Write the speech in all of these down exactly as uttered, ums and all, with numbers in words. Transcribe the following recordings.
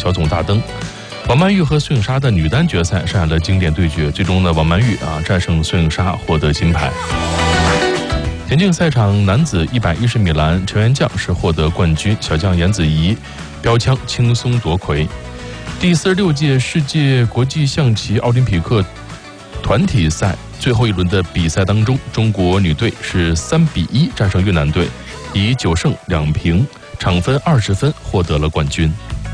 小总大灯。王曼玉和孙颖莎的女单决赛上演了经典对决，最终呢，王曼玉啊战胜孙颖莎，获得金牌。田径赛场男子一百一十米栏，陈元将是获得冠军，小将颜子怡标枪轻松夺魁。第四十六届世界国际象棋奥林匹克团体赛最后一轮的比赛当中，中国女队是三比一战胜越南队，以九胜两平，场分二十分获得了冠军。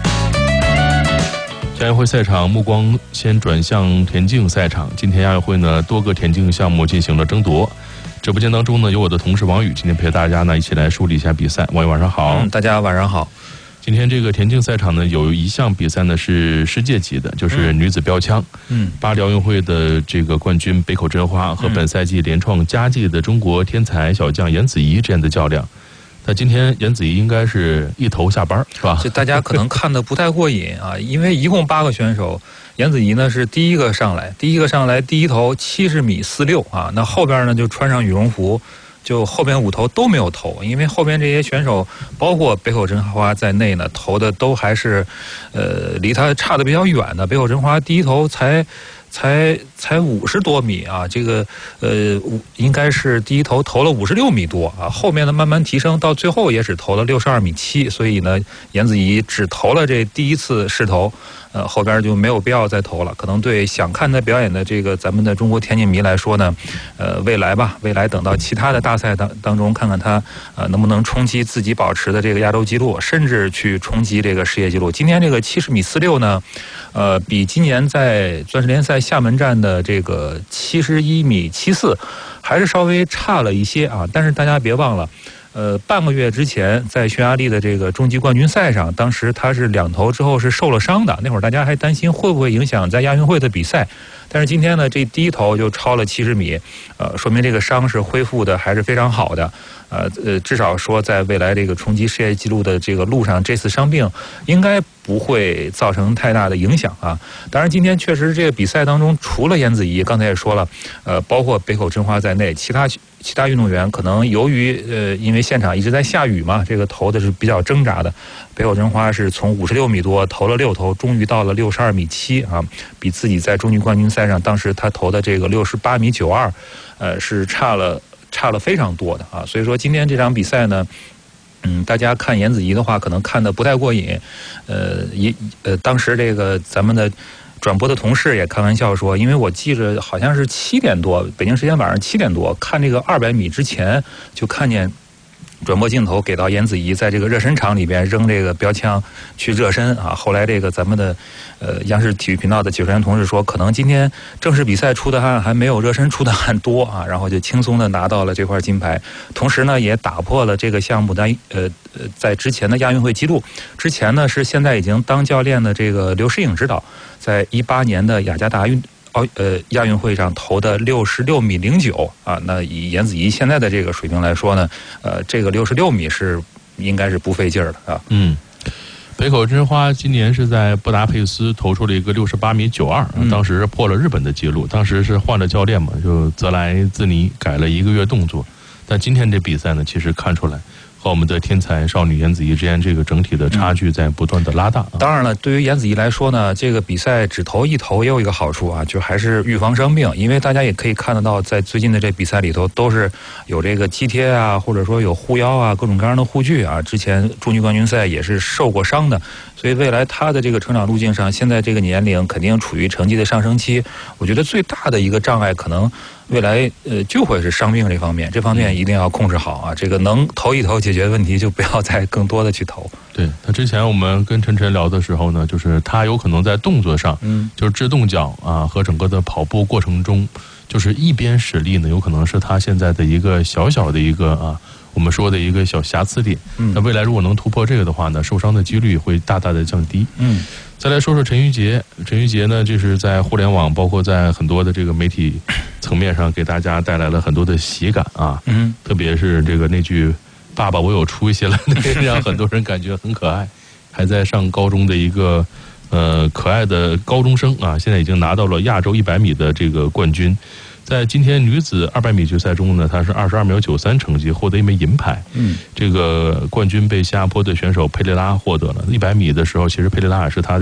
亚运会赛场目光先转向田径赛场，今天亚运会呢多个田径项目进行了争夺。直播间当中呢有我的同事王宇，今天陪大家呢一起来梳理一下比赛。王宇晚上好。 嗯，大家晚上好。 今天这个田径赛场呢有一项比赛呢是世界级的，就是女子标枪。嗯，巴黎奥运会的这个冠军北口真花和本赛季连创佳绩的中国天才小将颜子怡这样的较量。那今天颜子怡应该是一头下班是吧？ 就大家可能看得不太过瘾啊，因为一共八个选手，颜子怡呢是第一个上来，第一个上来第一头七十米四六啊，那后边呢就穿上羽绒服，就后边五头都没有投，因为后边这些选手包括北口真花在内呢，投的都还是呃离他差的比较远的。北口真花第一头才才才五十多米啊，这个呃应该是第一头投了五十六米多啊，后面呢慢慢提升，到最后也只投了六十二米七，所以呢颜子怡只投了这第一次试投，呃后边就没有必要再投了。可能对想看他表演的这个咱们的中国田径迷来说呢，呃未来吧，未来等到其他的大赛当当中，看看他呃能不能冲击自己保持的这个亚洲纪录，甚至去冲击这个世界纪录。今天这个七十米四六呢，呃比今年在钻石联赛厦门站的这个七十一米七四还是稍微差了一些啊，但是大家别忘了，呃，半个月之前在匈牙利的这个中级冠军赛上，当时他是两头之后是受了伤的，那会儿大家还担心会不会影响在亚运会的比赛。但是今天呢，这第一头就超了七十米，呃，说明这个伤是恢复的还是非常好的。呃呃，至少说在未来这个冲击世界纪录的这个路上，这次伤病应该不会造成太大的影响啊。当然，今天确实这个比赛当中，除了颜子怡，刚才也说了，呃，包括北口真花在内，其他其他运动员可能由于呃，因为现场一直在下雨嘛，这个投的是比较挣扎的。北口真花是从五十六米多投了六头，终于到了六十二米七啊，比自己在中级冠军赛上当时他投的这个六十八米九二，呃，是差了。差了非常多的啊，所以说今天这场比赛呢，嗯，大家看颜子怡的话，可能看得不太过瘾。呃，也呃，当时这个咱们的转播的同事也开玩笑说，因为我记着好像是七点多，北京时间晚上七点多，看这个二百米之前就看见转播镜头给到颜子怡在这个热身场里边扔这个标枪去热身啊。后来这个咱们的呃央视体育频道的解说员同事说，可能今天正式比赛出的汗还没有热身出的汗多啊，然后就轻松的拿到了这块金牌，同时呢也打破了这个项目的呃呃在之前的亚运会纪录。之前呢是现在已经当教练的这个刘诗颖指导，在一八年的雅加达运奥呃亚运会上投的六十六米零九啊，那以颜子怡现在的这个水平来说呢，呃，这个六十六米是应该是不费劲儿的啊。嗯， 北口真花今年是在布达佩斯投出了一个六十八米九二，当时破了日本的记录，当时是换了教练嘛，就泽莱兹尼改了一个月动作，但今天这比赛呢，其实看出来和我们的天才少女颜子怡之间这个整体的差距在不断的拉大、啊嗯、 当然了，对于颜子怡来说呢，这个比赛只投一投也有一个好处啊，就还是预防伤病。因为大家也可以看得到，在最近的这比赛里头都是有这个肌贴啊，或者说有护腰啊，各种各样的护具啊，之前中级冠军赛也是受过伤的，所以未来他的这个成长路径上，现在这个年龄肯定处于成绩的上升期。我觉得最大的一个障碍可能未来呃就会是伤病这方面，这方面一定要控制好啊。这个能投一投解决问题，就不要再更多的去投。 对，他之前我们跟晨晨聊的时候呢，就是他有可能在动作上，嗯，就是制动脚啊和整个的跑步过程中，就是一边使力呢，有可能是他现在的一个小小的一个啊。我们说的一个小瑕疵点，那未来如果能突破这个的话呢，受伤的几率会大大的降低。嗯，再来说说陈玉洁，陈玉洁呢，就是在互联网，包括在很多的这个媒体层面上，给大家带来了很多的喜感啊。嗯，特别是这个那句“爸爸，我有出息了”，让很多人感觉很可爱。还在上高中的一个呃可爱的高中生啊，现在已经拿到了亚洲一百米的这个冠军。在今天女子二百米决赛中呢，她是二十二秒九三成绩获得一枚银牌。嗯，这个冠军被新加坡的选手佩雷拉获得了。一百米的时候，其实佩雷拉也是她